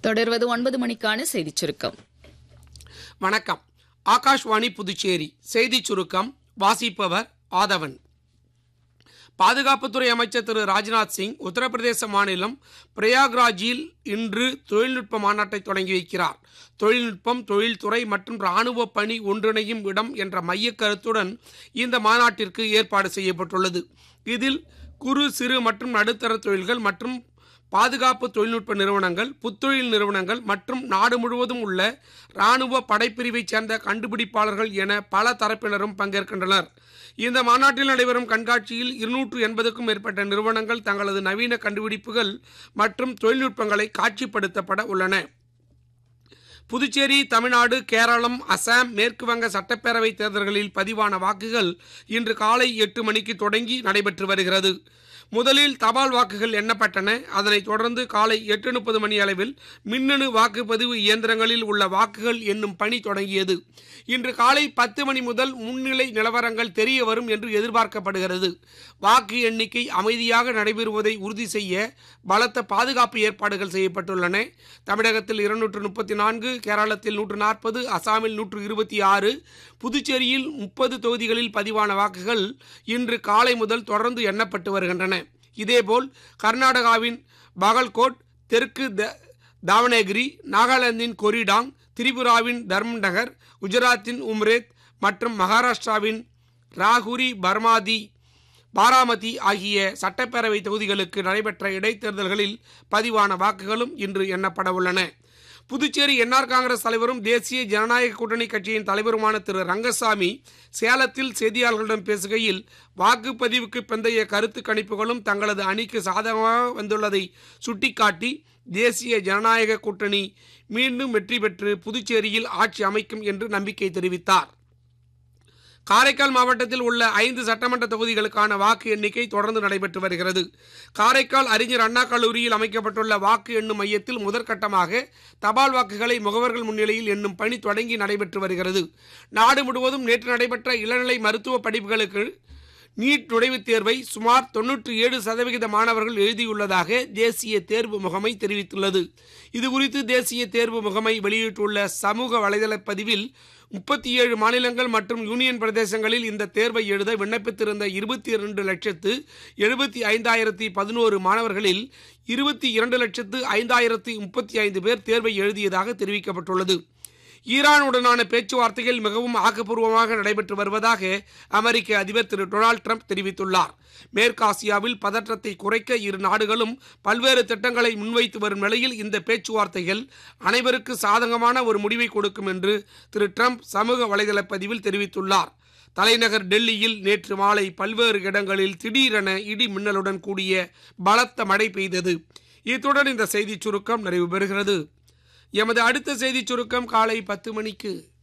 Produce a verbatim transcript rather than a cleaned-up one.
தொடர்வது ஒன்பது மணிக்கான செய்திச் சுருக்கம். வணக்கம். ஆகாஷ்வாணி புதுச்சேரி செய்திச் சுருக்கம் வாசிப்பவர் ஆதவன். பாதுகாப்புத்துறை அமைச்சர் திரு ராஜ்நாத் சிங் உத்தரப்பிரதேச மாநிலம் பிரயாக்ராஜில் இன்று தொழில்நுட்ப மாநாட்டை தொடங்கி வைக்கிறார். தொழில்நுட்பம், தொழில்துறை மற்றும் இராணுவ பணி ஒன்றிணையும் இடம் என்ற மைய கருத்துடன் இந்த மாநாட்டிற்கு ஏற்பாடு செய்யப்பட்டுள்ளது. இதில் குறு, சிறு மற்றும் நடுத்தர தொழில்கள் மற்றும் பாதுகாப்பு தொழில்நுட்ப நிறுவனங்கள், புத்தொழில் நிறுவனங்கள் மற்றும் நாடு முழுவதும் உள்ள இராணுவ படைப்பிரிவைச் சேர்ந்த கண்டுபிடிப்பாளர்கள் என பல தரப்பினரும் பங்கேற்கின்றனர். இந்த மாநாட்டில் நடைபெறும் கண்காட்சியில் இருநூற்று எண்பதுக்கும் மேற்பட்ட நிறுவனங்கள் தங்களது நவீன கண்டுபிடிப்புகள் மற்றும் தொழில்நுட்பங்களை காட்சிப்படுத்தப்பட உள்ளன. புதுச்சேரி, தமிழ்நாடு, கேரளம், அசாம், மேற்கு வங்க சட்டப்பேரவை தேர்தல்களில் பதிவான வாக்குகள் இன்று காலை எட்டு மணிக்கு தொடங்கி நடைபெற்று வருகிறது. முதலில் தபால் வாக்குகள் எண்ணப்பட்டன. அதனைத் தொடர்ந்து காலை எட்டு முப்பது மணி அளவில் மின்னணு வாக்குப்பதிவு இயந்திரங்களில் உள்ள வாக்குகள் எண்ணும் பணி தொடங்கியது. இன்று காலை பத்து மணி முதல் முன்னிலை நிலவரங்கள் தெரிய வரும் என்று எதிர்பார்க்கப்படுகிறது. வாக்கு எண்ணிக்கை அமைதியாக நடைபெறுவதை உறுதி செய்ய பலத்த பாதுகாப்பு ஏற்பாடுகள் செய்யப்பட்டுள்ளன. தமிழகத்தில் இருநூற்று முப்பத்தி நான்கு, கேரளத்தில் நூற்று நாற்பது, அசாமில் நூற்று இருபத்தி ஆறு, புதுச்சேரியில் முப்பது தொகுதிகளில் பதிவான வாக்குகள் இன்று காலை முதல் தொடர்ந்து எண்ணப்பட்டு வருகின்றன. இதேபோல் கர்நாடகாவின் பாகல்கோட், தெற்கு தாவணகிரி, நாகாலாந்தின் கொரிடாங், திரிபுராவின் தர்ம்நகர், குஜராத்தின் உம்ரேத் மற்றும் மகாராஷ்டிராவின் ராகுரி, பர்மாதி, பாராமதி ஆகிய சட்டப்பேரவை தொகுதிகளுக்கு நடைபெற்ற இடைத்தேர்தல்களில் பதிவான வாக்குகளும் இன்று எண்ணப்பட உள்ளன. புதுச்சேரி என்ஆர் காங்கிரஸ் தலைவரும் தேசிய ஜனநாயக கூட்டணி கட்சியின் தலைவருமான திரு ரங்கசாமி சேலத்தில் செய்தியாளர்களிடம் பேசுகையில், வாக்குப்பதிவுக்கு பிந்தைய கருத்து கணிப்புகளும் தங்களது அணிக்கு சாதகமாக வந்துள்ளதை சுட்டிக்காட்டி, தேசிய ஜனநாயக கூட்டணி மீண்டும் வெற்றி பெற்று புதுச்சேரியில் ஆட்சி அமைக்கும் என்று நம்பிக்கை தெரிவித்தார். காரைக்கால் மாவட்டத்தில் உள்ள ஐந்து சட்டமன்ற தொகுதிகளுக்கான வாக்கு எண்ணிக்கை தொடர்ந்து நடைபெற்று வருகிறது. காரைக்கால் அறிஞர் அண்ணா கல்லூரியில் அமைக்கப்பட்டுள்ள வாக்கு எண்ணும் மையத்தில் முதற்கட்டமாக தபால் வாக்குகளை முகவர்கள் முன்னிலையில் எண்ணும் பணி தொடங்கி நடைபெற்று வருகிறது. நாடு முழுவதும் நேற்று நடைபெற்ற இளநிலை மருத்துவ படிப்புகளுக்கு நீட் நுழைவுத் தேர்வை சுமார் தொன்னூற்றி ஏழு சதவிகித மாணவர்கள் எழுதியுள்ளதாக தேசிய தேர்வு முகமை தெரிவித்துள்ளது. இதுகுறித்து தேசிய தேர்வு முகமை வெளியிட்டுள்ள சமூக வலைதள பதிவில், முப்பத்தி ஏழு மாநிலங்கள் மற்றும் யூனியன் பிரதேசங்களில் இந்த தேர்வை எழுத விண்ணப்பித்திருந்த இருபத்தி இரண்டு லட்சத்து எழுபத்தி ஐந்தாயிரத்தி பதினோரு மாணவர்களில் இருபத்தி இரண்டு லட்சத்து ஐந்தாயிரத்தி முப்பத்தி ஐந்து பேர் தேர்வை எழுதியதாக தெரிவிக்கப்பட்டுள்ளது. ஈரானுடனான பேச்சுவார்த்தைகள் மிகவும் ஆக்கப்பூர்வமாக நடைபெற்று வருவதாக அமெரிக்க அதிபர் திரு டொனால்டு டிரம்ப் தெரிவித்துள்ளார். மேற்காசியாவில் பதற்றத்தை குறைக்க இரு நாடுகளும் பல்வேறு திட்டங்களை முன்வைத்து வரும் நிலையில் இந்த பேச்சுவார்த்தைகள் அனைவருக்கு சாதகமான ஒரு முடிவை கொடுக்கும் என்று திரு டிரம்ப் சமூக வலைதள பதிவில் தெரிவித்துள்ளார். தலைநகர் டெல்லியில் நேற்று மாலை பல்வேறு இடங்களில் திடீரென இடி மின்னலுடன் கூடிய பலத்த மழை பெய்தது. இத்துடன் இந்த செய்திச் சுருக்கம் நிறைவு பெறுகிறது. எமது அடுத்த செய்திச் சுருக்கம் காலை பத்து மணிக்கு.